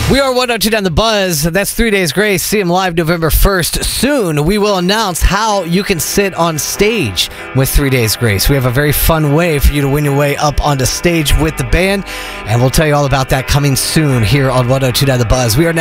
We are 102 Down the Buzz. That's 3 Days Grace. See him live November 1st. Soon, we will announce how you can sit on stage with 3 Days Grace. We have a very fun way for you to win your way up onto stage with the band, and we'll tell you all about that coming soon here on 102 Down the Buzz. We are now